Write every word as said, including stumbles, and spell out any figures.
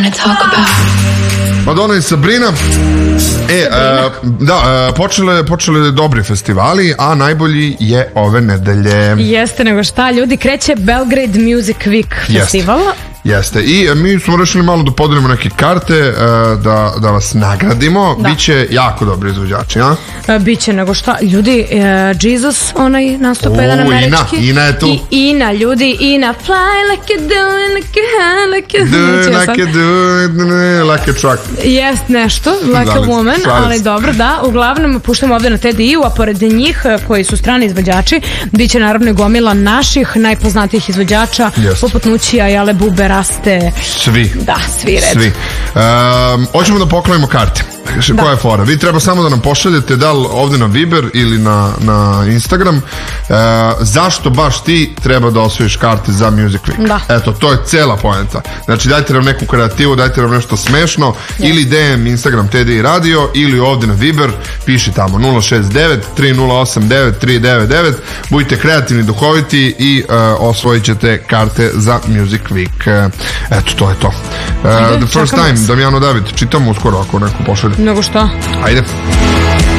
wanna talk about. Madonna i Sabrina. E, uh, da, uh, počele, počele dobri festivali, a najbolji je ove nedelje. Jeste, nego šta, ljudi, kreće Belgrade Music Week festival. Jeste. Jeste, i mi smo rešili malo da podelimo neke karte, da, da vas nagradimo. Da. Biće jako dobri izvođači, a? Biće, nego šta, ljudi, Jesus, onaj nastupa jedan američki. Ina, Ina je tu. I Ina, ljudi, Ina, fly like you do, like you have, like you do, like you do, like a truck. Jest nešto, like a woman, ali dobro, da, uglavnom puštamo ovde na T D I-u, a pored njih, koji su strani izvođači, bit će naravno i gomila naših najpoznatijih izvođača, poput Nućija, Jale Bube, Raste. Svi. Da, svi red. Svi. Um, hoćemo da poklanjamo karte. Da. Koja je fora? Vi treba samo da nam pošaljete da li ovde na Viber ili na, na Instagram uh, zašto baš ti treba da osvojiš karte za Music Week. Da. Eto, to je cela poenta. Znači dajte nam neku kreativu, dajte nam nešto smešno, yes. Ili D M Instagram T D I Radio ili ovde na Viber, piši tamo nula šest devet tri nula osam devet tri devet devet. Budite kreativni, duhoviti i uh, osvojit ćete karte za Music Week. Uh, eto, to je to. Uh, Ide, the first time, Damjano David, čitamo uskoro ako neko pošalje. Nego šta? Ajde.